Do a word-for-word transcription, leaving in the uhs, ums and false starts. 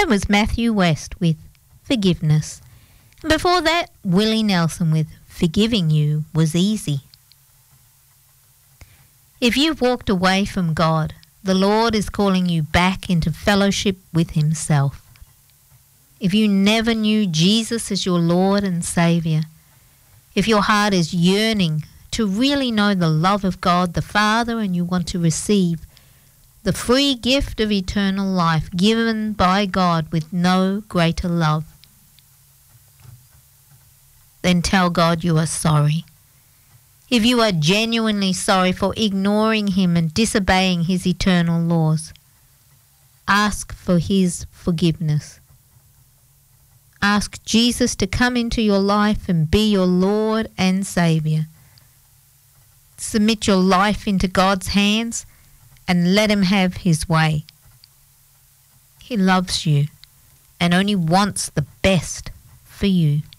That was Matthew West with Forgiveness. And before that, Willie Nelson with Forgiving You Was Easy. If you've walked away from God, the Lord is calling you back into fellowship with Himself. If you never knew Jesus as your Lord and Saviour, if your heart is yearning to really know the love of God the Father and you want to receive the free gift of eternal life given by God with no greater love, then tell God you are sorry. If you are genuinely sorry for ignoring Him and disobeying His eternal laws, ask for His forgiveness. Ask Jesus to come into your life and be your Lord and Saviour. Submit your life into God's hands and let Him have His way. He loves you and only wants the best for you.